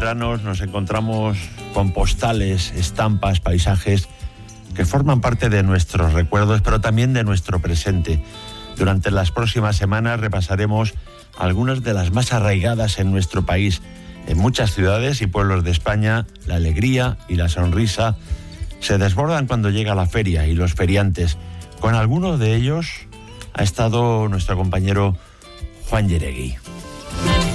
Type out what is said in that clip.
veranos nos encontramos con postales, estampas, paisajes que forman parte de nuestros recuerdos, pero también de nuestro presente. Durante las próximas semanas repasaremos algunas de las más arraigadas en nuestro país. En muchas ciudades y pueblos de España, la alegría y la sonrisa se desbordan cuando llega la feria y los feriantes. Con algunos de ellos ha estado nuestro compañero Juan Yeregui.